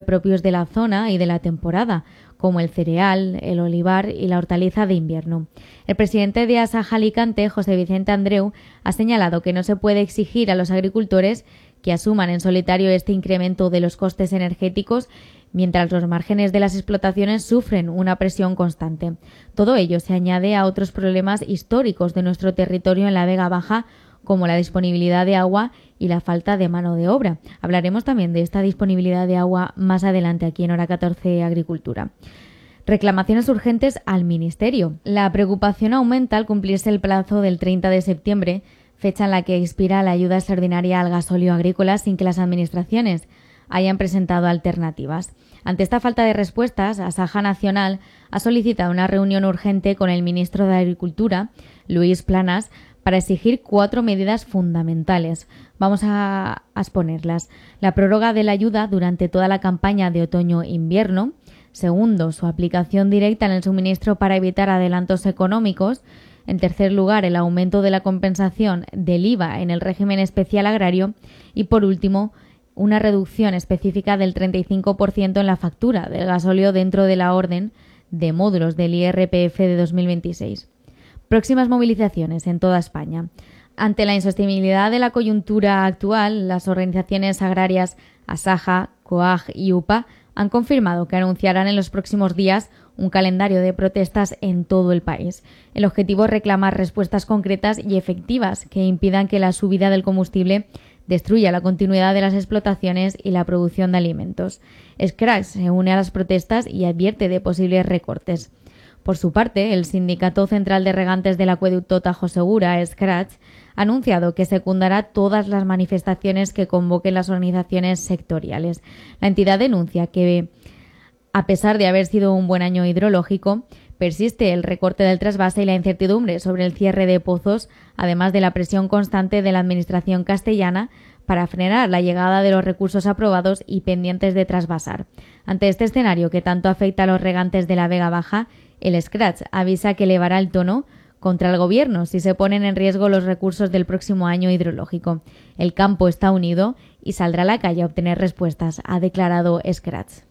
propios de la zona y de la temporada, como el cereal, el olivar y la hortaliza de invierno. El presidente de Asaja Alicante, José Vicente Andreu, ha señalado que no se puede exigir a los agricultores que asuman en solitario este incremento de los costes energéticos mientras los márgenes de las explotaciones sufren una presión constante. Todo ello se añade a otros problemas históricos de nuestro territorio en la Vega Baja, como la disponibilidad de agua y la falta de mano de obra. Hablaremos también de esta disponibilidad de agua más adelante aquí en Hora 14 Agricultura. Reclamaciones urgentes al Ministerio. La preocupación aumenta al cumplirse el plazo del 30 de septiembre, fecha en la que expira la ayuda extraordinaria al gasóleo agrícola sin que las administraciones hayan presentado alternativas. Ante esta falta de respuestas, Asaja Nacional ha solicitado una reunión urgente con el ministro de Agricultura, Luis Planas, para exigir 4 medidas fundamentales. Vamos a exponerlas. La prórroga de la ayuda durante toda la campaña de otoño-invierno. Segundo, su aplicación directa en el suministro para evitar adelantos económicos. En tercer lugar, el aumento de la compensación del IVA en el régimen especial agrario. Y por último, una reducción específica del 35% en la factura del gasóleo dentro de la orden de módulos del IRPF de 2026. Próximas movilizaciones en toda España. Ante la insostenibilidad de la coyuntura actual, las organizaciones agrarias Asaja, COAG y UPA han confirmado que anunciarán en los próximos días un calendario de protestas en todo el país. El objetivo es reclamar respuestas concretas y efectivas que impidan que la subida del combustible destruya la continuidad de las explotaciones y la producción de alimentos. Scratch se une a las protestas y advierte de posibles recortes. Por su parte, el Sindicato Central de Regantes del Acueducto Tajo Segura, Scratch, ha anunciado que secundará todas las manifestaciones que convoquen las organizaciones sectoriales. La entidad denuncia que, a pesar de haber sido un buen año hidrológico, persiste el recorte del trasvase y la incertidumbre sobre el cierre de pozos, además de la presión constante de la Administración castellana para frenar la llegada de los recursos aprobados y pendientes de trasvasar. Ante este escenario que tanto afecta a los regantes de la Vega Baja, el Scratch avisa que elevará el tono contra el Gobierno si se ponen en riesgo los recursos del próximo año hidrológico. El campo está unido y saldrá a la calle a obtener respuestas, ha declarado Scratch.